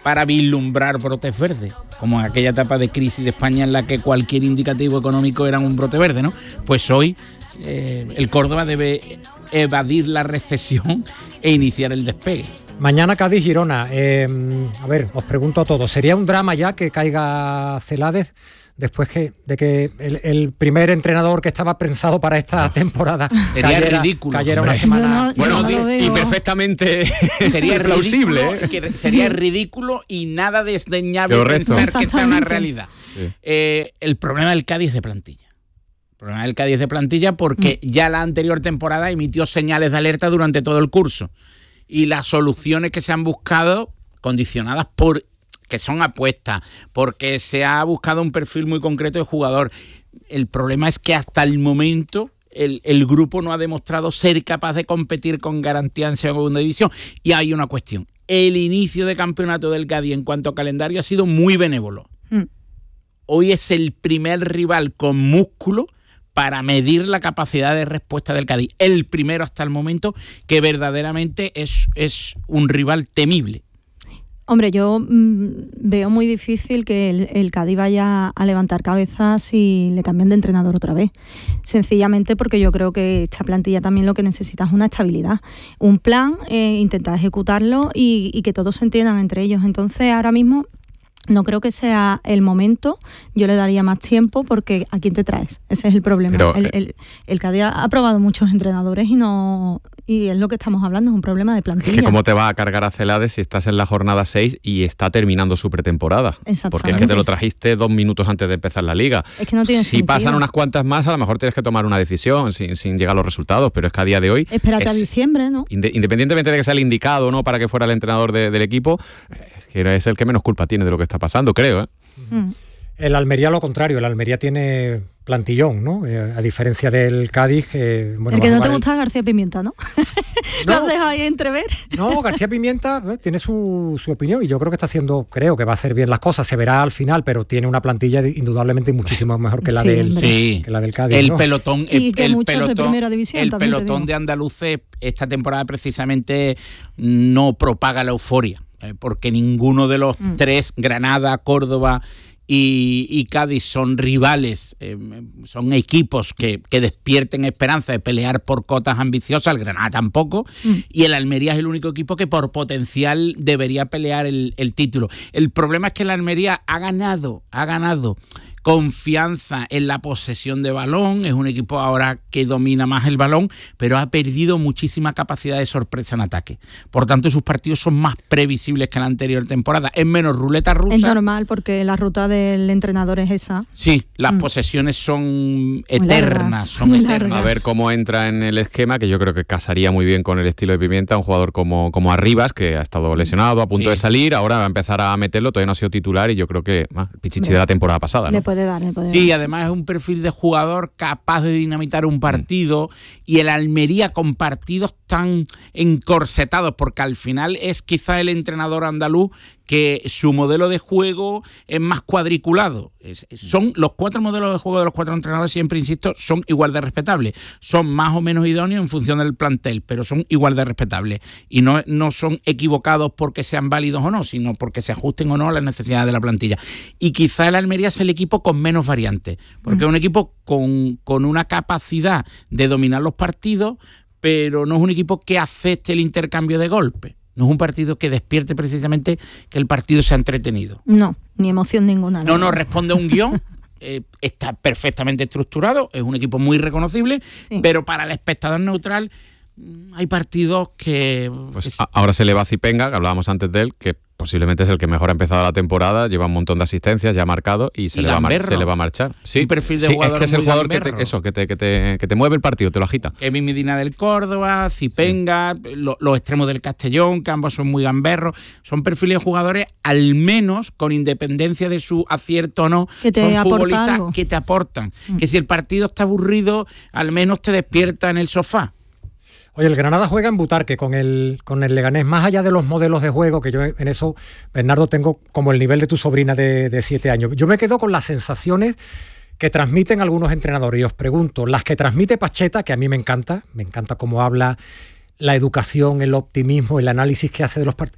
para vislumbrar brotes verdes, como en aquella etapa de crisis de España en la que cualquier indicativo económico era un brote verde, ¿no? Pues hoy eh, el Córdoba debe evadir la recesión e iniciar el despegue. Mañana Cádiz-Girona. Eh, a ver, os pregunto a todos, ¿sería un drama ya que caiga Celades después que, de que el, el primer entrenador que estaba pensado para esta temporada sería cayera, ridículo, cayera una semana? No, bueno, no y perfectamente sería plausible. Ridículo, que sería ridículo y nada desdeñable pensar que sea una realidad. Sí. Eh, el problema del Cádiz es de plantilla. El problema del Cádiz es de plantilla porque mm. ya la anterior temporada emitió señales de alerta durante todo el curso. Y las soluciones que se han buscado, condicionadas por que son apuestas, porque se ha buscado un perfil muy concreto de jugador. El problema es que hasta el momento el, el grupo no ha demostrado ser capaz de competir con garantía en segunda división. Y hay una cuestión. El inicio de campeonato del Cádiz en cuanto a calendario ha sido muy benévolo. Mm. Hoy es el primer rival con músculo para medir la capacidad de respuesta del Cádiz. El primero hasta el momento que verdaderamente es, es un rival temible. Hombre, yo mmm, veo muy difícil que el, el Cádiz vaya a levantar cabezas si le cambian de entrenador otra vez. Sencillamente porque yo creo que esta plantilla también lo que necesita es una estabilidad. Un plan, eh, intentar ejecutarlo y, y que todos se entiendan entre ellos. Entonces, ahora mismo no creo que sea el momento, yo le daría más tiempo porque ¿a quién te traes? Ese es el problema. Pero, el, el, el Cádiz ha probado muchos entrenadores y no y es lo que estamos hablando, es un problema de plantilla. Es que cómo te va a cargar a Celades si estás en la jornada seis y está terminando su pretemporada. Porque es que te lo trajiste dos minutos antes de empezar la liga. Es que no tiene si sentido. Pasan unas cuantas más, a lo mejor tienes que tomar una decisión sin, sin llegar a los resultados, pero es que a día de hoy... Espérate es, a diciembre, ¿no? Independientemente de que sea el indicado o no para que fuera el entrenador de, del equipo, es que es el que menos culpa tiene de lo que está pasando, creo, ¿eh? Mm. El Almería lo contrario, el Almería tiene plantillón, ¿no? Eh, a diferencia del Cádiz. Eh, bueno, el que no te el... gusta es García Pimienta, ¿no? ¿Lo has dejado ahí entrever? No, García Pimienta eh, tiene su, su opinión y yo creo que está haciendo, creo que va a hacer bien las cosas, se verá al final, pero tiene una plantilla de, indudablemente muchísimo mejor que la, sí, del, sí. que la del Cádiz. El ¿no? pelotón, el, y que el muchos pelotón, de primera división, el también pelotón de andaluces esta temporada precisamente no propaga la euforia, eh, porque ninguno de los mm. tres, Granada, Córdoba Y, y Cádiz son rivales, eh, son equipos que, que despierten esperanza de pelear por cotas ambiciosas, el Granada tampoco, mm. y el Almería es el único equipo que por potencial debería pelear el, el título. El problema es que el Almería ha ganado, ha ganado confianza en la posesión de balón, es un equipo ahora que domina más el balón, pero ha perdido muchísima capacidad de sorpresa en ataque. Por tanto, sus partidos son más previsibles que la anterior temporada. Es menos ruleta rusa. Es normal, porque la ruta del entrenador es esa. Sí, las mm. posesiones son eternas, son eternas. A ver cómo entra en el esquema, que yo creo que casaría muy bien con el estilo de Pimienta, un jugador como, como Arribas, que ha estado lesionado, a punto sí. de salir, ahora va a empezar a meterlo, todavía no ha sido titular y yo creo que ah, el pichichi Bien. de la temporada pasada, ¿no? Puede dar, puede sí, dar, además sí. es un perfil de jugador capaz de dinamitar un partido mm. y el Almería con partidos tan encorsetados, porque al final es quizá el entrenador andaluz que su modelo de juego es más cuadriculado. Es, son los cuatro modelos de juego de los cuatro entrenadores, siempre insisto, son igual de respetables. Son más o menos idóneos en función del plantel, pero son igual de respetables. Y no, no son equivocados porque sean válidos o no, sino porque se ajusten o no a las necesidades de la plantilla. Y quizá el Almería es el equipo con menos variantes, porque mm. es un equipo con, con una capacidad de dominar los partidos, pero no es un equipo que acepte el intercambio de golpes. No es un partido que despierte precisamente que el partido sea entretenido. No, ni emoción ninguna. No nos responde a un guión, eh, está perfectamente estructurado, es un equipo muy reconocible, sí. pero para el espectador neutral hay partidos que... Pues es... ahora se le va a Zipenga, que hablábamos antes de él, que posiblemente es el que mejor ha empezado la temporada, lleva un montón de asistencias, ya ha marcado y se, y le, va a mar- se le va a marchar. Sí, un perfil de sí, jugador es que es el jugador que te, eso, que, te, que, te, que te mueve el partido, te lo agita. Kevin Medina del Córdoba, Zipenga, sí. lo, los extremos del Castellón, que ambos son muy gamberros. Son perfiles de jugadores, al menos, con independencia de su acierto o no, que te son futbolistas algo. que te aportan. Mm. Que si el partido está aburrido, al menos te despierta en el sofá. Oye, el Granada juega en Butarque con el, con el Leganés, más allá de los modelos de juego, que yo en eso, Bernardo, tengo como el nivel de tu sobrina de, de siete años. Yo me quedo con las sensaciones que transmiten algunos entrenadores y os pregunto, las que transmite Pacheta, que a mí me encanta, me encanta cómo habla, la educación, el optimismo, el análisis que hace de los partidos.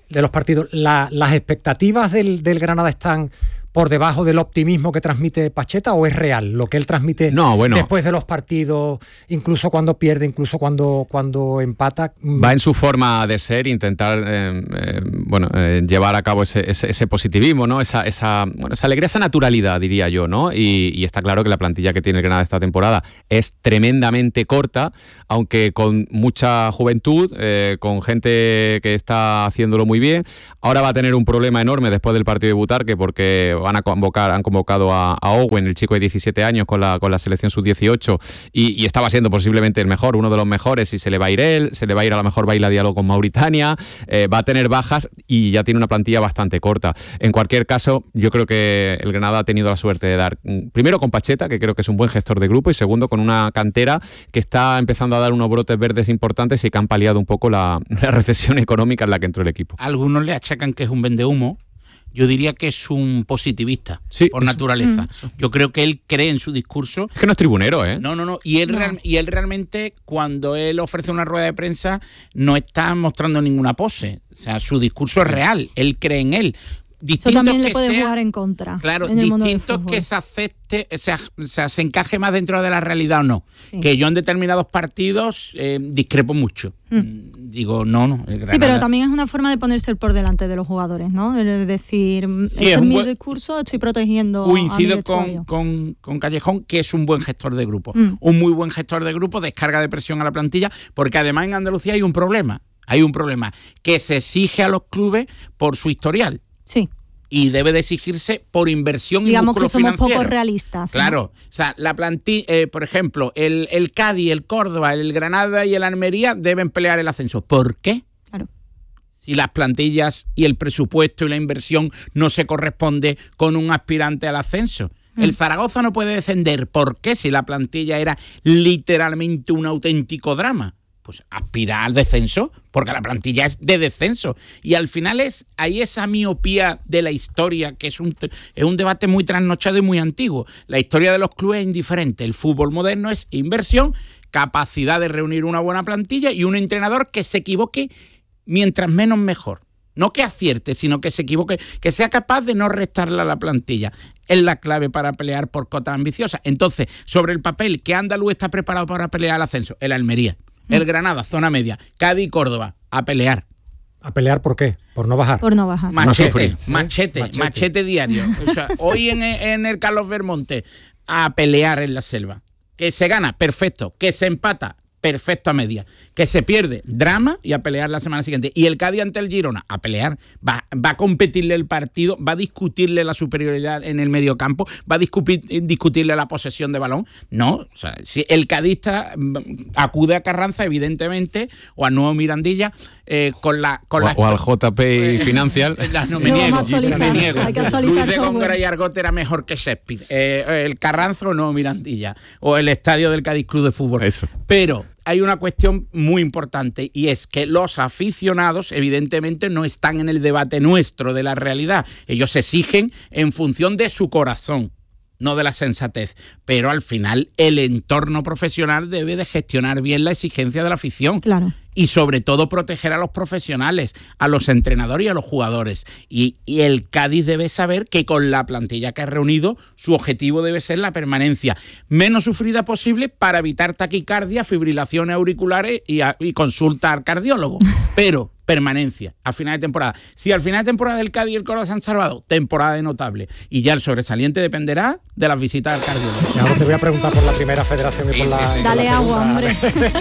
de los partidos, la, ¿las expectativas del, del Granada están por debajo del optimismo que transmite Pacheta o es real lo que él transmite no, bueno. después de los partidos, incluso cuando pierde, incluso cuando, cuando empata? Va en su forma de ser, intentar eh, eh, bueno, eh, llevar a cabo ese, ese, ese positivismo, ¿no? Esa, esa, bueno, esa alegría, esa naturalidad, diría yo, ¿no? Y, y está claro que la plantilla que tiene el Granada esta temporada es tremendamente corta, aunque con mucha juventud, eh, con gente que está haciéndolo muy bien. Ahora va a tener un problema enorme después del partido de Butarque, porque van a convocar, han convocado a, a Owen, el chico de diecisiete años, con la, con la selección sub dieciocho, y, y estaba siendo posiblemente el mejor, uno de los mejores, y se le va a ir él, se le va a ir a lo mejor Baila Diálogo con Mauritania, eh, va a tener bajas y ya tiene una plantilla bastante corta. En cualquier caso, yo creo que el Granada ha tenido la suerte de dar, primero con Pacheta, que creo que es un buen gestor de grupo, y segundo con una cantera que está empezando a dar unos brotes verdes importantes y que han paliado un poco la, la recesión económica en la que entró el equipo. Algunos le achacan que es un vendehumo. Yo diría que es un positivista, sí, por eso, naturaleza. Mm. Yo creo que él cree en su discurso. Es que no es tribunero, ¿eh? No, no, no. Y él, no. Real, y él realmente, cuando él ofrece una rueda de prensa, no está mostrando ninguna pose. O sea, su discurso es real. Él cree en él. Distinto Eso también que le puede sea, jugar en contra. Claro, en el distinto que se acepte, o sea, o sea, se encaje más dentro de la realidad o no. Sí. Que yo en determinados partidos eh, discrepo mucho. Mm. Digo, no, no. Sí, pero también es una forma de ponerse por delante de los jugadores, ¿no? Es decir, sí, este es, es mi buen, discurso, estoy protegiendo coincido a mi con, con, con Callejón, que es un buen gestor de grupo. Mm. Un muy buen gestor de grupo, descarga de presión a la plantilla, porque además en Andalucía hay un problema. Hay un problema que se exige a los clubes por su historial. Sí. Y debe de exigirse por inversión y Digamos músculo financiero. Digamos que somos poco realistas. Claro. ¿no? O sea, la plantilla, eh, por ejemplo, el, el Cádiz, el Córdoba, el Granada y el Almería deben pelear el ascenso. ¿Por qué? Claro. Si las plantillas y el presupuesto y la inversión no se corresponde con un aspirante al ascenso. Mm. El Zaragoza no puede descender. ¿Por qué? Si la plantilla era literalmente un auténtico drama. Pues aspirar al descenso, porque la plantilla es de descenso. Y al final es ahí esa miopía de la historia, que es un, es un debate muy trasnochado y muy antiguo. La historia de los clubes es indiferente. El fútbol moderno es inversión, capacidad de reunir una buena plantilla y un entrenador que se equivoque mientras menos mejor. No que acierte, sino que se equivoque, que sea capaz de no restarle a la plantilla. Es la clave para pelear por cotas ambiciosas. Entonces, sobre el papel, ¿qué andaluz está preparado para pelear al ascenso? El Almería. El Granada, zona media. Cádiz y Córdoba, a pelear. ¿A pelear por qué? ¿Por no bajar? Por no bajar. Machete, no machete, machete, machete diario. O sea, hoy en, en el Carlos Belmonte, a pelear en la selva. Que se gana, perfecto. Que se empata, perfecto a media. Que se pierde, drama, y a pelear la semana siguiente. Y el Cádiz ante el Girona, a pelear. Va, va a competirle el partido, va a discutirle la superioridad en el mediocampo, va a discutir, discutirle la posesión de balón. No, o sea, si el cadista acude a Carranza, evidentemente, o a Nuevo Mirandilla, eh, con la... Con o, la o al J P y Financial. No, no, me no, niego, actualizar, me niego. Hay que actualizar Luis de software. Góngora y Argot era mejor que Shakespeare. Eh, el Carranza o Nuevo Mirandilla. O el estadio del Cádiz Club de Fútbol. Eso. Pero hay una cuestión muy importante, y es que los aficionados evidentemente no están en el debate nuestro de la realidad. Ellos exigen en función de su corazón, no de la sensatez. Pero al final el entorno profesional debe de gestionar bien la exigencia de la afición. Claro. Y sobre todo proteger a los profesionales, a los entrenadores y a los jugadores. Y, y el Cádiz debe saber que con la plantilla que ha reunido, su objetivo debe ser la permanencia menos sufrida posible para evitar taquicardia, fibrilaciones auriculares y, a, y consulta al cardiólogo. Pero permanencia a final de temporada. Si al final de temporada el Cádiz y el Córdoba se han salvado, temporada de notable. Y ya el sobresaliente dependerá de las visitas al cardiólogo. Ya te voy a preguntar por la primera federación y sí, por la... Sí, sí. Dale la agua, hombre.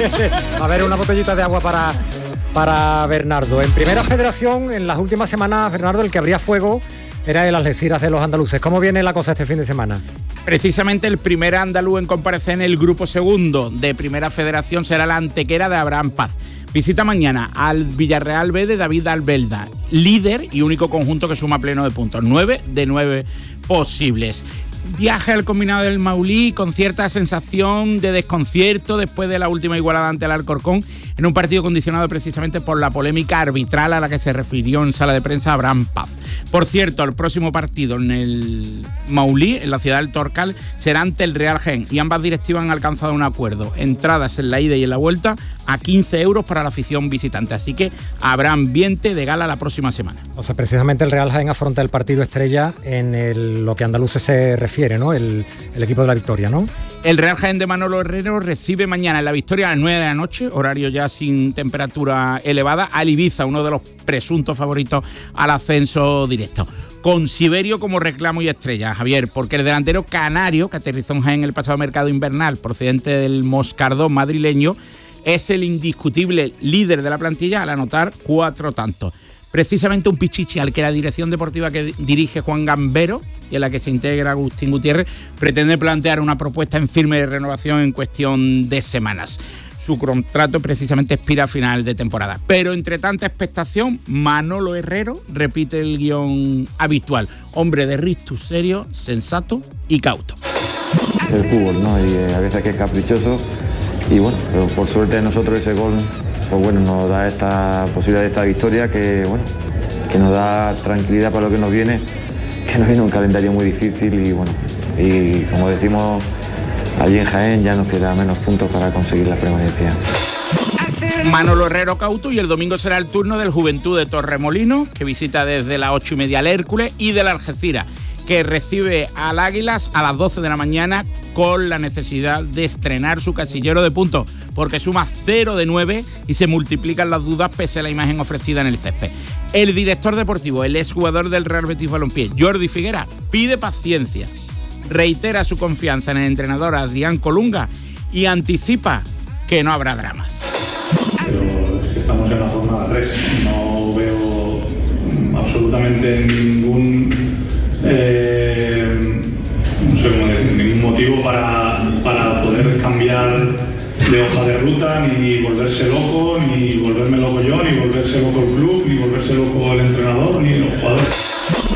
A ver, una botellita de agua para, para Bernardo. En primera federación, en las últimas semanas, Bernardo, el que abría fuego era el Algeciras de los andaluces. ¿Cómo viene la cosa este fin de semana? Precisamente el primer andaluz en comparecer en el grupo segundo de primera federación será la Antequera de Abraham Paz. Visita mañana al Villarreal B de David Albelda, líder y único conjunto que suma pleno de puntos, nueve de nueve posibles. Viaje al combinado del Maulí con cierta sensación de desconcierto después de la última igualada ante el Alcorcón, en un partido condicionado precisamente por la polémica arbitral a la que se refirió en sala de prensa Abraham Paz. Por cierto, el próximo partido en el Maulí, en la ciudad del Torcal, será ante el Real Jaén y ambas directivas han alcanzado un acuerdo. Entradas en la ida y en la vuelta a quince euros para la afición visitante, así que habrá ambiente de gala la próxima semana. O sea, precisamente el Real Jaén afronta el partido estrella en el, lo que a andaluces se refiere, ¿no? El, el equipo de la Victoria, ¿no? El Real Jaén de Manolo Herrero recibe mañana en la Victoria a las nueve de la noche, horario ya sin temperatura elevada, al Ibiza, uno de los presuntos favoritos al ascenso directo. Con Siberio como reclamo y estrella, Javier, porque el delantero canario, que aterrizó en Jaén el pasado mercado invernal, procedente del Moscardón madrileño, es el indiscutible líder de la plantilla al anotar cuatro tantos. Precisamente un pichichi al que la dirección deportiva que dirige Juan Gambero y en la que se integra Agustín Gutiérrez pretende plantear una propuesta en firme de renovación en cuestión de semanas. Su contrato precisamente expira a final de temporada. Pero entre tanta expectación, Manolo Herrero repite el guión habitual. Hombre de rictus serio, sensato y cauto. El fútbol, ¿no? Y eh, a veces que es caprichoso. Y bueno, pero por suerte nosotros ese gol, pues bueno, nos da esta posibilidad de esta victoria que, bueno, que nos da tranquilidad para lo que nos viene, que nos viene un calendario muy difícil y bueno, y como decimos allí en Jaén ya nos queda menos puntos para conseguir la permanencia. Manolo Herrero cauto, y el domingo será el turno del Juventud de Torremolinos, que visita desde las ocho y media al Hércules, y del Algeciras, que recibe al Águilas a las doce de la mañana con la necesidad de estrenar su casillero de puntos, porque suma cero de nueve y se multiplican las dudas pese a la imagen ofrecida en el césped. El director deportivo, el exjugador del Real Betis Balompié, Jordi Figuera, pide paciencia, reitera su confianza en el entrenador Adrián Colunga y anticipa que no habrá dramas. Pero es que estamos en la jornada tres, no veo absolutamente ningún Eh, no sé cómo decir, ningún motivo para, para poder cambiar de hoja de ruta, ni volverse loco, ni volverme loco yo, ni volverse loco el club, ni volverse loco el entrenador, ni los jugadores.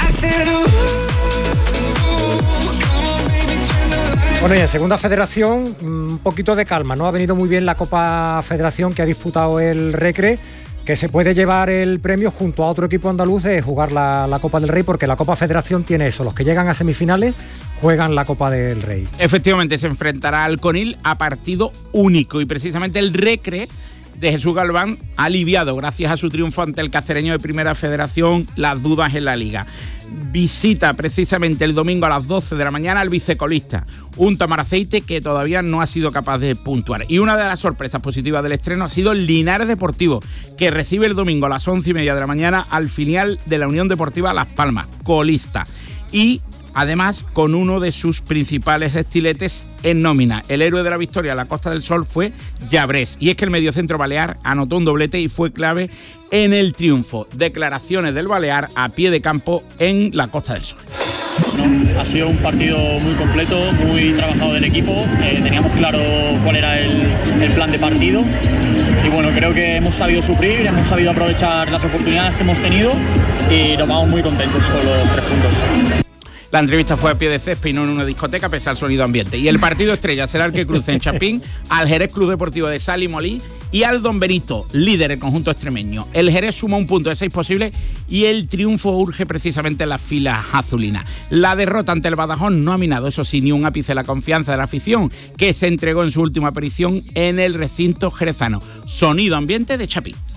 Bueno, y en Segunda Federación, un poquito de calma, ¿no? Ha venido muy bien la Copa Federación que ha disputado el Recre, que se puede llevar el premio junto a otro equipo andaluz de jugar la, la Copa del Rey, porque la Copa Federación tiene eso, los que llegan a semifinales juegan la Copa del Rey. Efectivamente, se enfrentará al Conil a partido único, y precisamente el Recre de Jesús Galván ha aliviado, gracias a su triunfo ante el Cacereño de Primera Federación, las dudas en la Liga. Visita precisamente el domingo a las doce de la mañana al vicecolista, un Tamaraceite que todavía no ha sido capaz de puntuar. Y una de las sorpresas positivas del estreno ha sido el Linares Deportivo, que recibe el domingo a las once y media de la mañana al filial de la Unión Deportiva Las Palmas, colista. Y además con uno de sus principales estiletes en nómina. El héroe de la victoria a la Costa del Sol fue Llabrés, y es que el mediocentro balear anotó un doblete y fue clave en el triunfo. Declaraciones del balear a pie de campo en la Costa del Sol. Bueno, ha sido un partido muy completo, muy trabajado del equipo, eh, teníamos claro cuál era el, el plan de partido y bueno, creo que hemos sabido sufrir, hemos sabido aprovechar las oportunidades que hemos tenido y nos vamos muy contentos con los tres puntos. La entrevista fue a pie de césped y no en una discoteca, pese al sonido ambiente. Y el partido estrella será el que cruce en Chapín al Jerez Club Deportivo de Sal y Molí y al Don Benito, líder del conjunto extremeño. El Jerez suma un punto de seis posibles y el triunfo urge precisamente en las filas azulinas. La derrota ante el Badajoz no ha minado, eso sí, ni un ápice la confianza de la afición, que se entregó en su última aparición en el recinto jerezano. Sonido ambiente de Chapín.